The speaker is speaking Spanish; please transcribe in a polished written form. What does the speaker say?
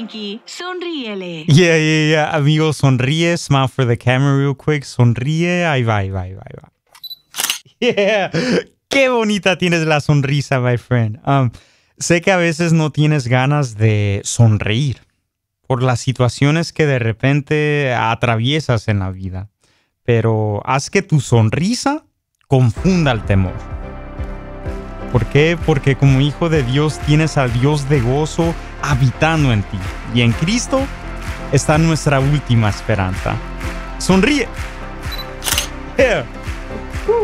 Frankie, sonríele. Yeah. Amigo, sonríe. Smile for the camera real quick. Sonríe. Ahí va. Yeah. Qué bonita tienes la sonrisa, my friend. Sé que a veces no tienes ganas de sonreír por las situaciones que de repente atraviesas en la vida, pero haz que tu sonrisa confunda el temor. ¿Por qué? Porque como hijo de Dios tienes al Dios de gozo habitando en ti, y en Cristo está nuestra última esperanza. Sonríe. Yeah.